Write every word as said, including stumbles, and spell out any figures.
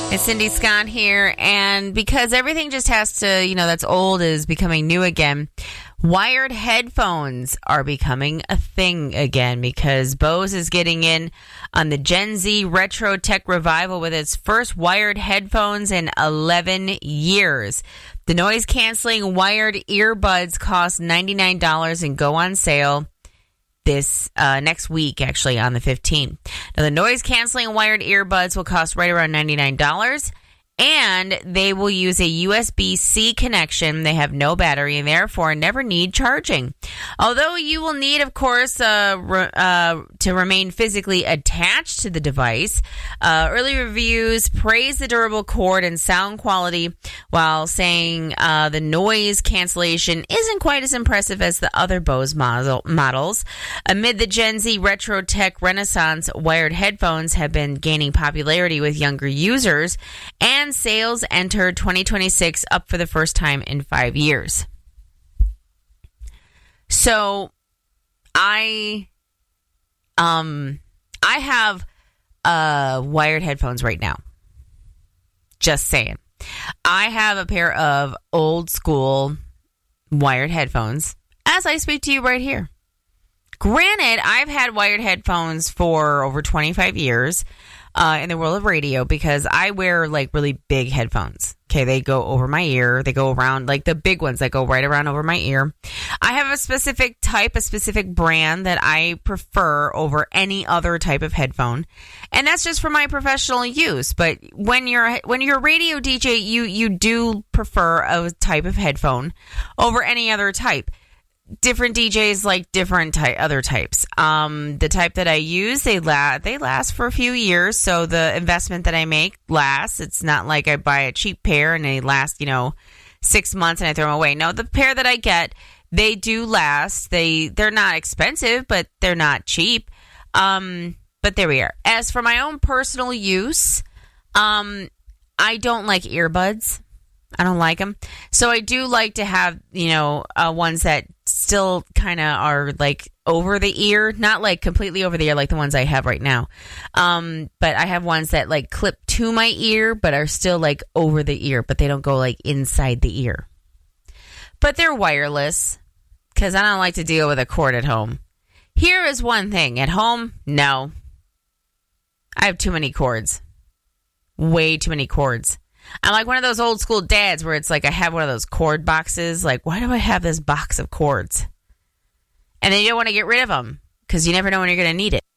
It's Cindy Scott here, and because everything just has to, you know, that's old is becoming new again, wired headphones are becoming a thing again because Bose is getting in on the Gen Z retro tech revival with its first wired headphones in eleven years. The noise-canceling wired earbuds cost ninety-nine dollars and go on sale this uh, next week, actually, on the fifteenth. Now, the noise-canceling wired earbuds will cost right around ninety-nine dollars, and they will use a U S B C connection. They have no battery and therefore never need charging. Although you will need, of course, uh, re- uh, to remain physically attached to the device. Uh, early reviews praise the durable cord and sound quality while saying uh, the noise cancellation isn't quite as impressive as the other Bose model- models. Amid the Gen Z retro tech renaissance, wired headphones have been gaining popularity with younger users, and sales entered twenty twenty-six up for the first time in five years. So, I, um, I have uh, wired headphones right now. Just saying. I have a pair of old school wired headphones as I speak to you right here. Granted, I've had wired headphones for over twenty-five years. Uh, in the world of radio, because I wear like really big headphones. Okay, they go over my ear. They go around, like the big ones that go right around over my ear. I have a specific type, a specific brand that I prefer over any other type of headphone, and that's just for my professional use. But when you're when you're a radio D J, you you do prefer a type of headphone over any other type. Different D Js like different ty- other types. Um, the type that I use, they la- they last for a few years, so the investment that I make lasts. It's not like I buy a cheap pair and they last, you know, six months and I throw them away. No, the pair that I get, they do last. They they're not expensive, but they're not cheap. Um, but there we are. As for my own personal use, um, I don't like earbuds. I don't like them. So I do like to have, you know, uh, ones that still kind of are like over the ear, not like completely over the ear like the ones I have right now. Um, but I have ones that like clip to my ear, but are still like over the ear, but they don't go like inside the ear. But they're wireless because I don't like to deal with a cord at home. Here is one thing. At home, no. I have too many cords. Way too many cords. I'm like one of those old school dads where it's like I have one of those cord boxes. Like, why do I have this box of cords? And then you don't want to get rid of them because you never know when you're going to need it.